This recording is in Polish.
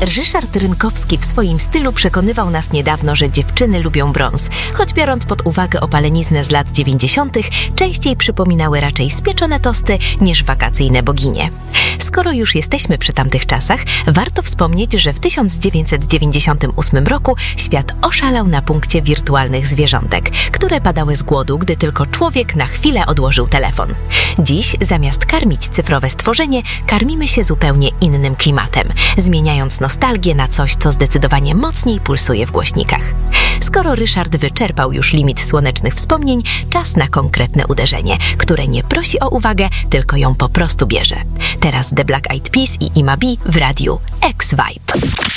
Ryszard Rynkowski w swoim stylu przekonywał nas niedawno, że dziewczyny lubią brąz, choć biorąc pod uwagę opaleniznę z lat 90., częściej przypominały raczej spieczone tosty niż wakacyjne boginie. Skoro już jesteśmy przy tamtych czasach, warto wspomnieć, że w 1998 roku świat oszalał na punkcie wirtualnych zwierzątek, które padały z głodu, gdy tylko człowiek na chwilę odłożył telefon. Dziś zamiast karmić cyfrowe stworzenie, karmimy się zupełnie innym klimatem, zmieniając nostalgię na coś, co zdecydowanie mocniej pulsuje w głośnikach. Skoro Ryszard wyczerpał już limit słonecznych wspomnień, czas na konkretne uderzenie, które nie prosi o uwagę, tylko ją po prostu bierze. Teraz The Black Eyed Peas i Ima B w radiu X-Vibe.